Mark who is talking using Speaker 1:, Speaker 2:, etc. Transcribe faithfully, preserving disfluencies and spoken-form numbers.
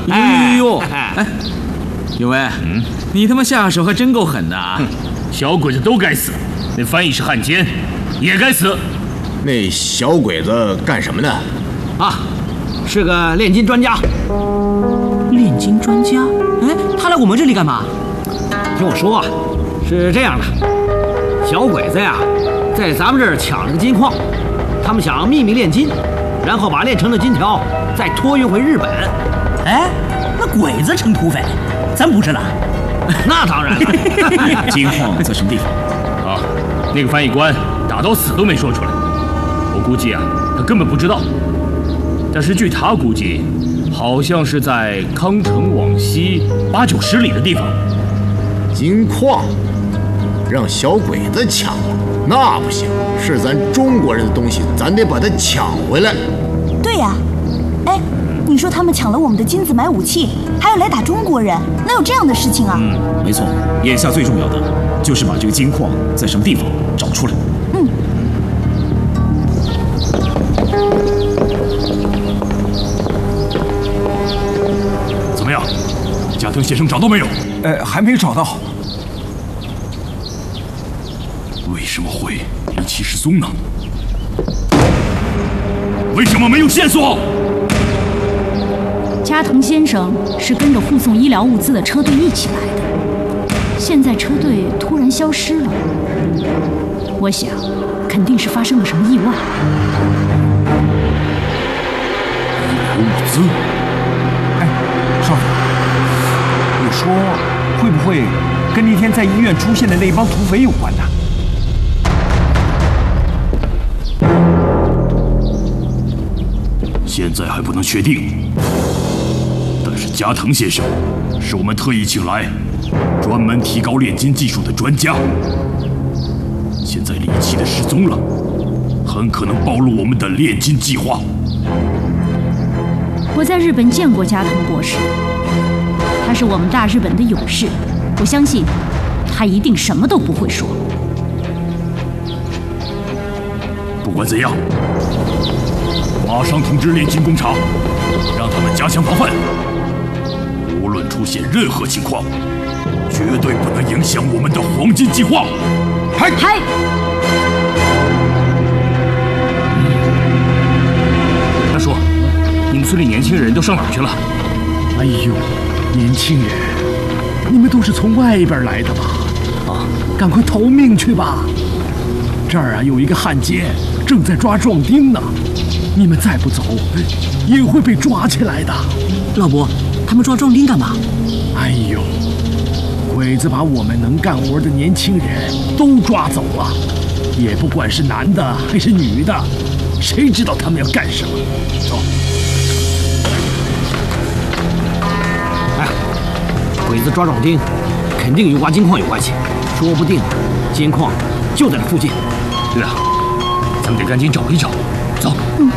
Speaker 1: 哎呦，哎，永威，嗯，你他妈下手还真够狠的啊！
Speaker 2: 小鬼子都该死，那翻译是汉奸，也该死。
Speaker 3: 那小鬼子干什么呢？
Speaker 4: 啊，是个炼金专家。
Speaker 5: 炼金专家？哎，他来我们这里干嘛？
Speaker 4: 听我说啊，是这样的，小鬼子呀，在咱们这儿抢了个金矿，他们想秘密炼金，然后把炼成的金条再托运回日本。
Speaker 5: 哎，那鬼子成土匪，咱不知道。
Speaker 4: 那当然了。
Speaker 6: 金矿在什么地方？
Speaker 2: 啊，那个翻译官打到死都没说出来。我估计啊，他根本不知道。但是据他估计，好像是在康城往西八九十里的地方。
Speaker 3: 金矿让小鬼子抢了，那不行，是咱中国人的东西，咱得把它抢回来。
Speaker 7: 对呀，哎，你说他们抢了我们的金子买武器，还要来打中国人，哪有这样的事情啊？
Speaker 6: 嗯，没错，眼下最重要的就是把这个金矿在什么地方找出来。
Speaker 7: 嗯。
Speaker 2: 怎么样，加藤先生找到没有？
Speaker 8: 呃，还没找到。
Speaker 2: 为什么会离奇失踪呢？为什么没有线索？
Speaker 9: 加藤先生是跟着护送医疗物资的车队一起来的，现在车队突然消失了，我想肯定是发生了什么意外。
Speaker 2: 医疗物资？
Speaker 8: 哎，少佐，你说会不会跟那天在医院出现的那帮土匪有关呢？
Speaker 2: 现在还不能确定，但是加藤先生是我们特意请来，专门提高炼金技术的专家。现在离奇的失踪了，很可能暴露我们的炼金计划。
Speaker 9: 我在日本见过加藤博士，他是我们大日本的勇士，我相信他一定什么都不会说。
Speaker 2: 不管怎样，马上通知炼金工厂，让他们加强防范。无论出现任何情况，绝对不能影响我们的黄金计划。
Speaker 9: 嗨嗨！
Speaker 2: 他说，你们村里年轻人都上哪儿去了？
Speaker 10: 哎呦，年轻人，你们都是从外边来的吧？啊，赶快逃命去吧！这儿啊有一个汉奸正在抓壮丁呢，你们再不走，也会被抓起来的。
Speaker 5: 老伯，他们抓壮丁干嘛？
Speaker 10: 哎呦，鬼子把我们能干活的年轻人都抓走了，也不管是男的还是女的，谁知道他们要干什么？走。
Speaker 4: 哎，鬼子抓壮丁，肯定与挖金矿有关系，说不定金矿就在这附近。
Speaker 2: 对啊，咱们得赶紧找一找。